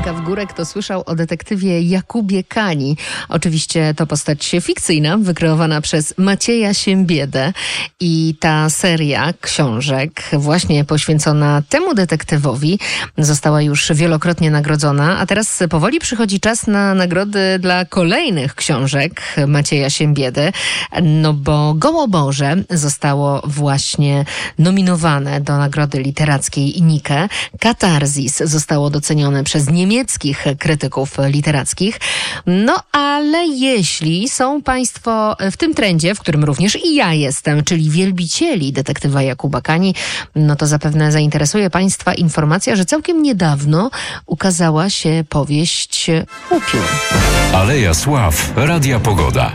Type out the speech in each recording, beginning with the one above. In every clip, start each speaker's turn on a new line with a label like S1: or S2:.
S1: Ręka w górę, kto słyszał o detektywie Jakubie Kani. Oczywiście to postać fikcyjna, wykreowana przez Macieja Siembiedę i ta seria książek właśnie poświęcona temu detektywowi została już wielokrotnie nagrodzona, a teraz powoli przychodzi czas na nagrody dla kolejnych książek Macieja Siembiedy, no bo Gołoborze zostało właśnie nominowane do nagrody literackiej Nike. Katarzis zostało docenione przez niemieckich krytyków literackich. No ale jeśli są Państwo w tym trendzie, w którym również i ja jestem, czyli wielbicieli detektywa Jakuba Kani, no to zapewne zainteresuje Państwa informacja, że całkiem niedawno ukazała się powieść Upiór.
S2: Aleja Sław, Radia Pogoda.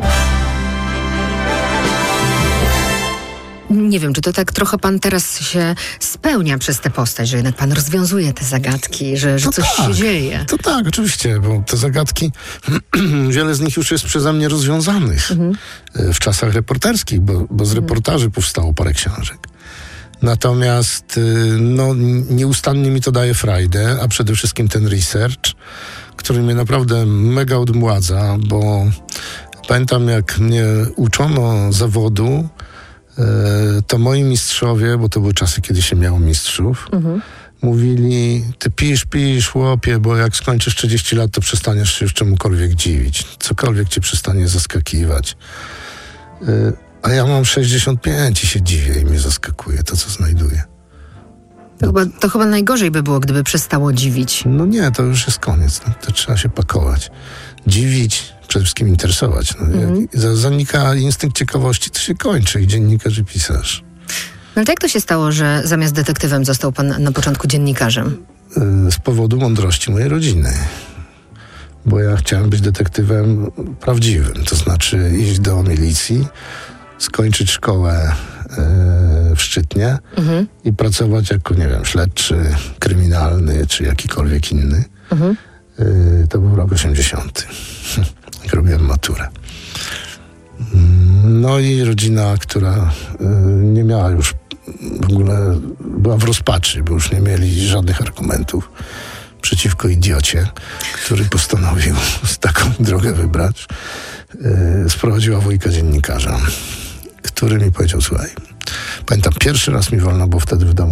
S1: Nie wiem, czy to tak trochę pan teraz się spełnia przez tę postać, że jednak pan rozwiązuje te zagadki, że coś się dzieje.
S3: To tak, oczywiście, bo te zagadki, wiele z nich już jest przeze mnie rozwiązanych w czasach reporterskich, bo z reportaży powstało parę książek. Natomiast nieustannie mi to daje frajdę, a przede wszystkim ten research, który mnie naprawdę mega odmładza, bo pamiętam, jak mnie uczono zawodu, to moi mistrzowie, bo to były czasy, kiedy się miało mistrzów, mówili: ty pisz, chłopie, bo jak skończysz 40 lat, to przestaniesz się już czemukolwiek dziwić. Cokolwiek cię przestanie zaskakiwać. A ja mam 65 i się dziwię i mnie zaskakuje to, co znajduję.
S1: To chyba najgorzej by było, gdyby przestało dziwić.
S3: No nie, to już jest koniec. No, to trzeba się pakować. Dziwić, przede wszystkim interesować. No, jak zanika instynkt ciekawości, to się kończy i dziennikarz i pisarz.
S1: No to jak to się stało, że zamiast detektywem został pan na początku dziennikarzem?
S3: Z powodu mądrości mojej rodziny. Bo ja chciałem być detektywem prawdziwym. To znaczy iść do milicji, skończyć szkołę w Szczytnie i pracować jako, nie wiem, śledczy, kryminalny czy jakikolwiek inny. To był rok 80. Jak robiłem maturę. No i rodzina, która nie miała już w ogóle, była w rozpaczy, bo już nie mieli żadnych argumentów przeciwko idiocie, który postanowił taką drogę wybrać. Sprowadziła wujka dziennikarza, który mi powiedział: słuchaj, pamiętam, pierwszy raz mi wolno było wtedy w domu